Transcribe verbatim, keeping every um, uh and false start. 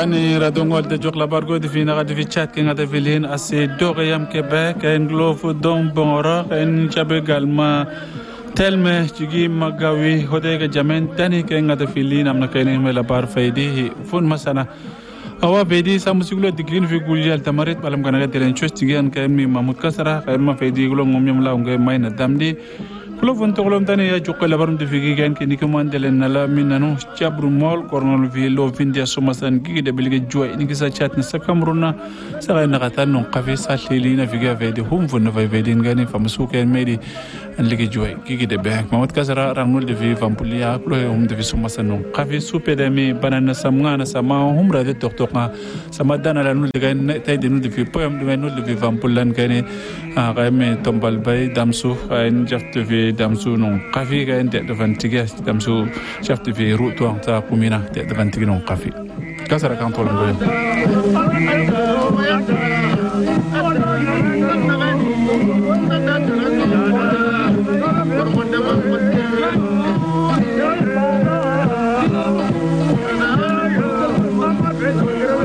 Tani radongol de jok la bargo de fina de chat que ngade velin assez d'Orient Québec en glof don bonora en chabe galma telme jigi magawi hodega jamen tani que ngade filin amna kene me la bar faidi fun masana awa bedi samusigulo diglin fi guljal tamarit balam kana gadelen chostigan kaymi mamut kasara kayma faidi gulo ngomyam la ngay mayna damdi kulo fonto kulo tani ya jokko la barum de fi gen ke nikomandelen nala minanu chabru mol kornol vi lo vindia somasan gigi de bilge joy ni gisa chat ni sakamruna sara na gatan non qafi salilina fi ga vedi hum fun va vedi ngani famsuke medi an lige joy gigi de be mamut kasara rangul de vi vampulia kulo hum de vi somasan non qafi supedami banana samngana sama hum ra de doktoka sama dana la nul de gan tay de nul de fi pam de nul de vi vampulan kane a game tombal bay damsu en jaft vi damsu non qafi ga ende de vantiga damsu jaft vi ruto ta kumina de vantiga non qafi kasara kan tol ngoy